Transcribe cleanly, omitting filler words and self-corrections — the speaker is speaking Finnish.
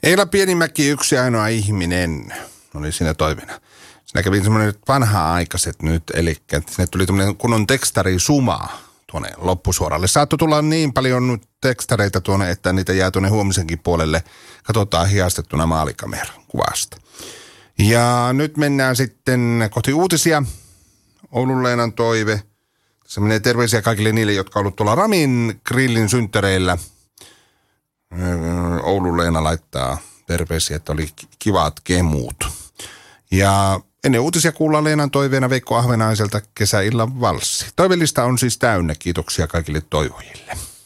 Eila Pienimäki, yksi ainoa ihminen, oli siinä toivena. Siinä kävi semmoinen vanha-aikaiset nyt, eli sinne tuli tämmöinen kunnon tekstarisuma tuonne loppusuoralle. Saattoi tulla niin paljon tekstareita tuonne, että niitä jää tuonne huomisenkin puolelle. Katsotaan hiastettuna maalikameran kuvasta. Ja nyt mennään sitten kohti uutisia. Oulun Leenan toive. Se menee terveisiä kaikille niille, jotka on ollut tuolla Ramin grillin synttäreillä. Oulun Leena laittaa terveisiä, että oli kivat kemut. Ja ennen uutisia kuullaan Leenan toiveena Veikko Ahvenaiselta kesäillan valssi. Toivelista on siis täynnä. Kiitoksia kaikille toivojille.